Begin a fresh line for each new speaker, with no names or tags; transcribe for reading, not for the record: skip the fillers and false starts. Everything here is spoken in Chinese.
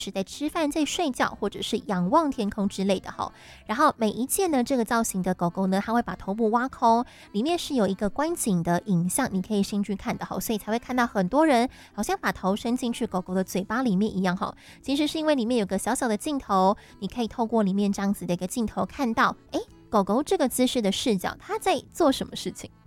是在吃饭、在睡觉，或者是仰望天空之类的哈。然后每一件呢这个造型的狗狗呢，它会把头部挖空，里面是有一个观景的影像，你可以进去看的哈，所以才会看到很多人好像把头伸进去狗狗的嘴巴里面一样哈。其实是因为里面有个小小的镜头，你可以透过里面这样子的一个镜头看到，狗狗这个姿势的视角，它在做什么事情？